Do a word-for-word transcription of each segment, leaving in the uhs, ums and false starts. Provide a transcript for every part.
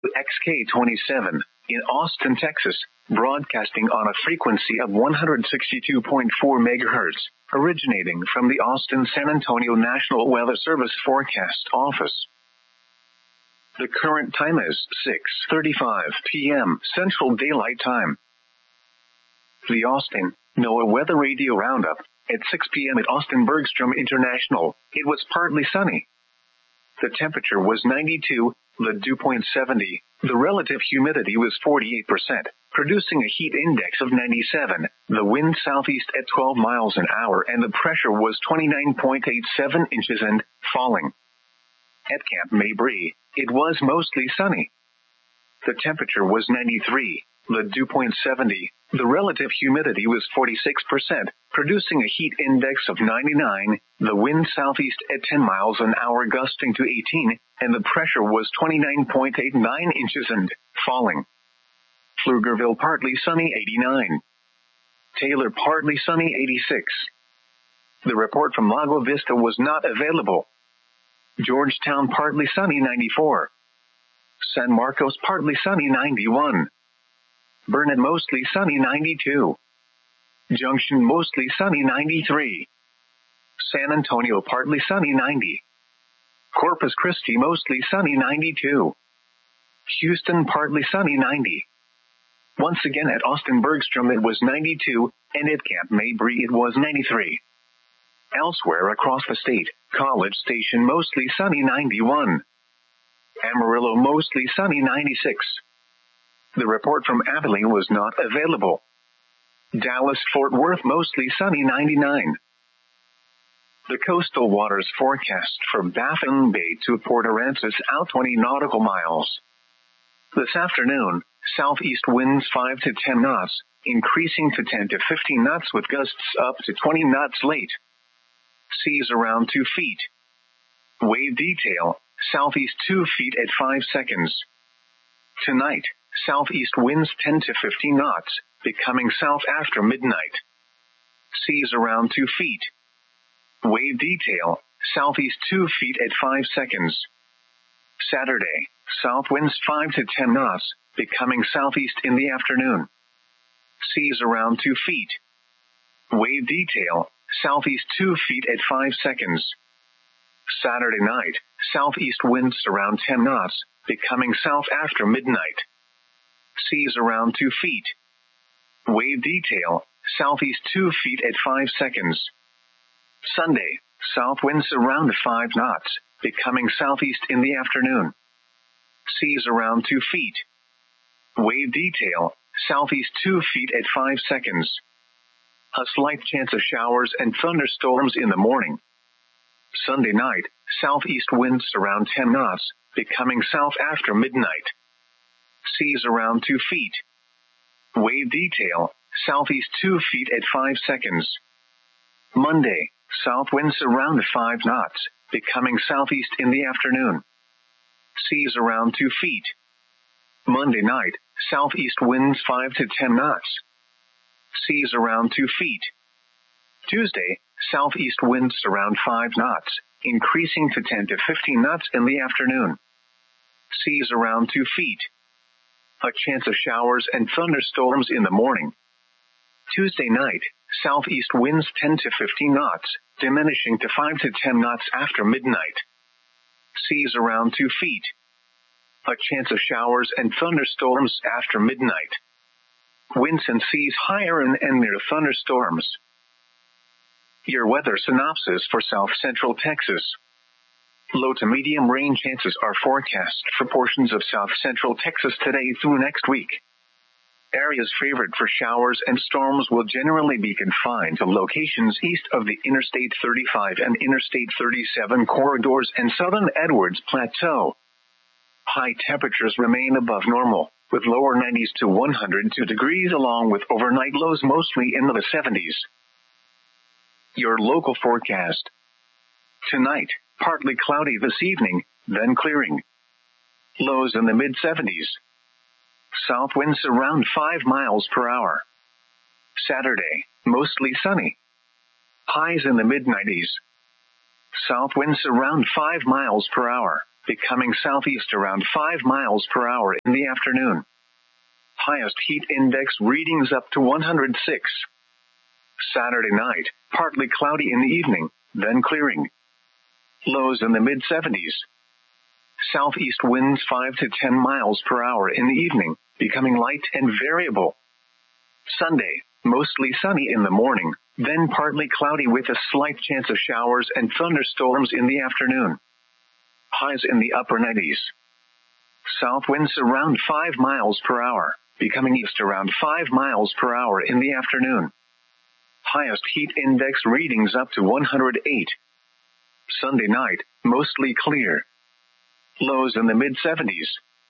X K twenty-seven, in Austin, Texas, broadcasting on a frequency of one hundred sixty-two point four megahertz, originating from the Austin-San Antonio National Weather Service Forecast Office. The current time is six thirty-five p.m. Central Daylight Time. The Austin, NOAA Weather Radio Roundup. At six p.m. at Austin Bergstrom International, it was partly sunny. The temperature was ninety-two, the dew point seventy, the relative humidity was forty-eight percent, producing a heat index of ninety-seven, the wind southeast at twelve miles an hour, and the pressure was twenty-nine point eight seven inches and falling. At Camp Mabry, it was mostly sunny. The temperature was ninety-three, the dew point seventy, the relative humidity was forty-six percent, producing a heat index of ninety-nine, the wind southeast at ten miles an hour gusting to eighteen, and the pressure was twenty-nine point eight nine inches and falling. Pflugerville partly sunny eighty-nine. Taylor partly sunny eighty-six. The report from Lago Vista was not available. Georgetown partly sunny ninety-four. San Marcos partly sunny ninety-one. Burnet mostly sunny ninety-two. Junction mostly sunny ninety-three. San Antonio partly sunny ninety. Corpus Christi mostly sunny ninety-two. Houston partly sunny ninety. Once again at Austin Bergstrom it was ninety-two, and at Camp Mabry it was ninety-three. Elsewhere across the state, College Station mostly sunny ninety-one. Amarillo mostly sunny ninety-six. The report from Abilene was not available. Dallas-Fort Worth mostly sunny ninety-nine. The coastal waters forecast from Baffin Bay to Port Aransas out twenty nautical miles. This afternoon, southeast winds five to ten knots, increasing to ten to fifteen knots with gusts up to twenty knots late. Seas around two feet. Wave detail, southeast two feet at five seconds. Tonight, southeast winds ten to fifteen knots, becoming south after midnight. Seas around two feet. Wave detail, southeast two feet at five seconds. Saturday, south winds five to ten knots, becoming southeast in the afternoon. Seas around two feet. Wave detail, southeast two feet at five seconds. Saturday night, southeast winds around ten knots, becoming south after midnight. Seas around two feet. Wave detail, southeast two feet at five seconds. Sunday, south winds around five knots, becoming southeast in the afternoon. Seas around two feet. Wave detail, southeast two feet at five seconds. A slight chance of showers and thunderstorms in the morning. Sunday night, southeast winds around ten knots, becoming south after midnight. Seas around two feet. Wave detail, southeast two feet at five seconds. Monday, south winds around five knots, becoming southeast in the afternoon. Seas around two feet. Monday night, southeast winds five to ten knots. Seas around two feet. Tuesday, southeast winds around five knots, increasing to ten to fifteen knots in the afternoon. Seas around two feet. A chance of showers and thunderstorms in the morning. Tuesday night, southeast winds ten to fifteen knots, diminishing to five to ten knots after midnight. Seas around two feet. A chance of showers and thunderstorms after midnight. Winds and seas higher and, and near thunderstorms. Your weather synopsis for South Central Texas. Low to medium rain chances are forecast for portions of South Central Texas today through next week. Areas favored for showers and storms will generally be confined to locations east of the Interstate thirty-five and Interstate thirty-seven corridors and southern Edwards Plateau. High temperatures remain above normal, with lower nineties to one hundred two degrees along with overnight lows mostly in the seventies. Your local forecast. Tonight, partly cloudy this evening, then clearing. Lows in the mid seventies. South winds around five miles per hour. Saturday, mostly sunny. Highs in the mid nineties. South winds around five miles per hour. becoming southeast around five miles per hour in the afternoon. Highest heat index readings up to one hundred six. Saturday night, partly cloudy in the evening, then clearing. Lows in the mid seventies. Southeast winds five to ten miles per hour in the evening, becoming light and variable. Sunday, mostly sunny in the morning, then partly cloudy with a slight chance of showers and thunderstorms in the afternoon. Highs in the upper nineties. South winds around five miles per hour, becoming east around five miles per hour in the afternoon. Highest heat index readings up to one hundred eight. Sunday night, mostly clear. Lows in the mid seventies.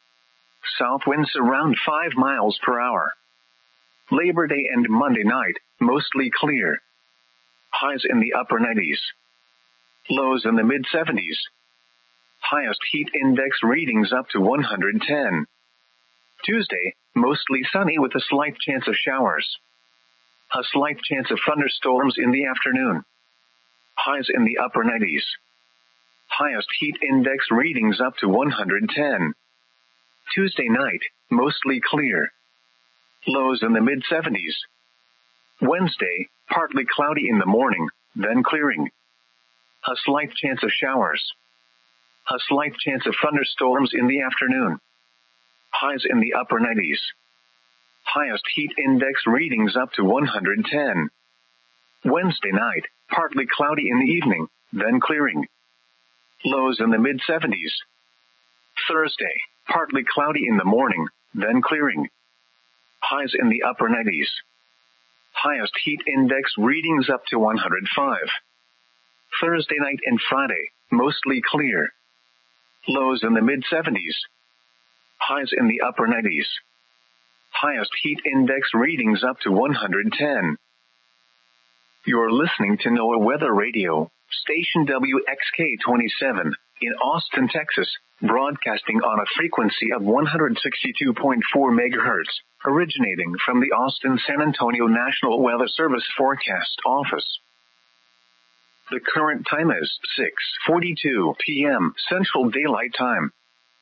South winds around five miles per hour. Labor Day and Monday night, mostly clear. Highs in the upper nineties. Lows in the mid seventies. Highest heat index readings up to one hundred ten. Tuesday, mostly sunny with a slight chance of showers. A slight chance of thunderstorms in the afternoon. Highs in the upper nineties. Highest heat index readings up to one hundred ten. Tuesday night, mostly clear. Lows in the mid seventies. Wednesday, partly cloudy in the morning, then clearing. A slight chance of showers. A slight chance of thunderstorms in the afternoon. Highs in the upper nineties. Highest heat index readings up to one hundred ten. Wednesday night, partly cloudy in the evening, then clearing. Lows in the mid seventies. Thursday, partly cloudy in the morning, then clearing. Highs in the upper nineties. Highest heat index readings up to one hundred five. Thursday night and Friday, mostly clear. Lows in the mid seventies. Highs in the upper nineties. Highest heat index readings up to one hundred ten. You're listening to NOAA Weather Radio, station W X K twenty-seven, in Austin, Texas, broadcasting on a frequency of one hundred sixty-two point four megahertz, originating from the Austin San Antonio National Weather Service Forecast Office. The current time is six forty-two p.m. Central Daylight Time.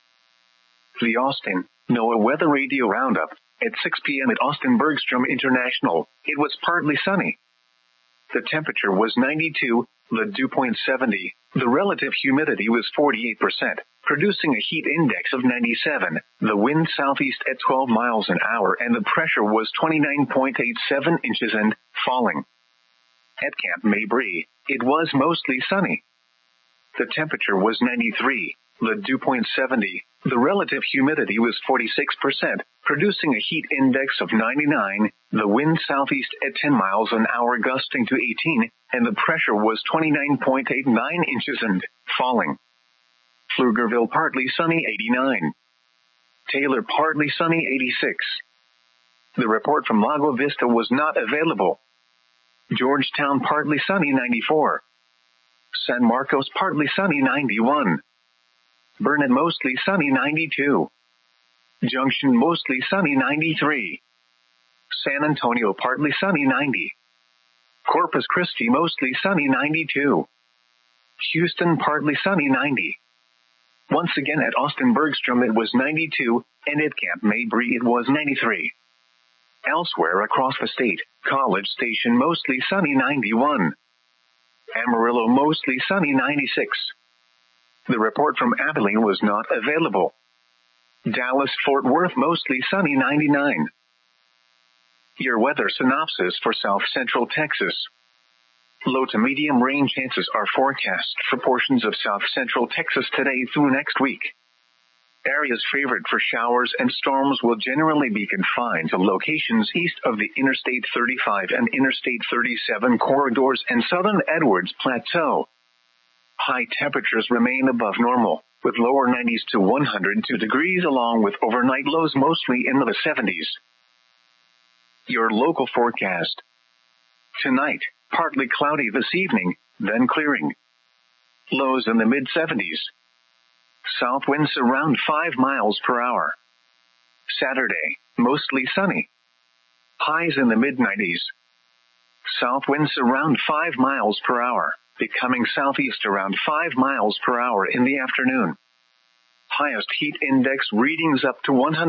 The Austin NOAA Weather Radio Roundup. At six p.m. at Austin Bergstrom International, it was partly sunny. The temperature was ninety-two, the dew point seventy, the relative humidity was forty-eight percent, producing a heat index of ninety-seven, the wind southeast at twelve miles an hour, and the pressure was twenty-nine point eight seven inches and falling. At Camp Mabry, it was mostly sunny. The temperature was ninety-three, the dew point seventy, the relative humidity was forty-six percent, producing a heat index of ninety-nine, the wind southeast at ten miles an hour gusting to eighteen, and the pressure was twenty-nine point eight nine inches and falling. Pflugerville partly sunny eighty-nine. Taylor partly sunny eighty-six. The report from Lago Vista was not available. Georgetown partly sunny ninety-four. San Marcos partly sunny ninety-one. Burnet mostly sunny ninety-two. Junction mostly sunny ninety-three. San Antonio partly sunny ninety. Corpus Christi mostly sunny ninety-two. Houston partly sunny ninety. Once again at Austin Bergstrom it was ninety-two, and at Camp Mabry it was ninety-three. Elsewhere across the state, College Station mostly sunny ninety-one. Amarillo mostly sunny ninety-six. The report from Abilene was not available. Dallas-Fort Worth mostly sunny ninety-nine. Your weather synopsis for South Central Texas. Low to medium rain chances are forecast for portions of South Central Texas today through next week. Areas favored for showers and storms will generally be confined to locations east of the Interstate thirty-five and Interstate thirty-seven corridors and southern Edwards Plateau. High temperatures remain above normal, with lower nineties to one hundred two degrees along with overnight lows mostly in the seventies. Your local forecast. Tonight, partly cloudy this evening, then clearing. Lows in the mid seventies. South winds around five miles per hour. Saturday, mostly sunny. Highs in the mid nineties. South winds around five miles per hour, becoming southeast around five miles per hour in the afternoon. highest heat index readings up to one hundred